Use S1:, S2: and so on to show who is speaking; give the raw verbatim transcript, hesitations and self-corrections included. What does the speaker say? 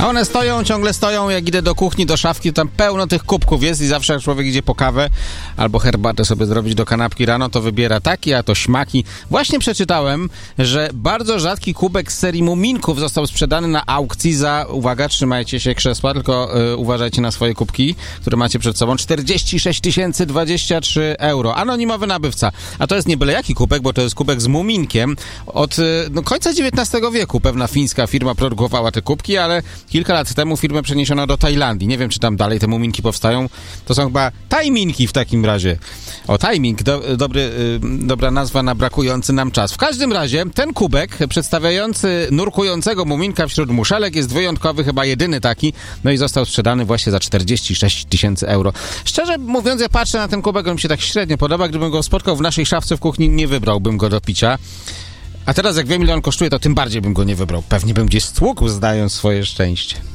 S1: A one stoją, ciągle stoją, jak idę do kuchni, do szafki, tam pełno tych kubków jest i zawsze jak człowiek idzie po kawę albo herbatę sobie zrobić do kanapki rano, to wybiera taki, a to śmaki. Właśnie przeczytałem, że bardzo rzadki kubek z serii Muminków został sprzedany na aukcji za, uwaga, trzymajcie się krzesła, tylko y, uważajcie na swoje kubki, które macie przed sobą, czterdzieści sześć tysięcy dwadzieścia trzy euro. Anonimowy nabywca. A to jest nie byle jaki kubek, bo to jest kubek z Muminkiem. Od y, no, końca dziewiętnastego wieku pewna fińska firma produkowała te kubki, ale kilka lat temu firmę przeniesiono do Tajlandii. Nie wiem, czy tam dalej te Muminki powstają. To są chyba tajminki w takim razie. O, timing, do, dobry, y, dobra nazwa na brakujący nam czas. W każdym razie ten kubek przedstawiający nurkującego Muminka wśród muszelek jest wyjątkowy, chyba jedyny taki, no i został sprzedany właśnie za czterdzieści sześć tysięcy euro. Szczerze mówiąc, ja patrzę na ten kubek, on mi się tak średnio podoba. Gdybym go spotkał w naszej szafce w kuchni, nie wybrałbym go do picia. A teraz jak wiem, ile on kosztuje, to tym bardziej bym go nie wybrał. Pewnie bym gdzieś stłukł, zdając swoje szczęście.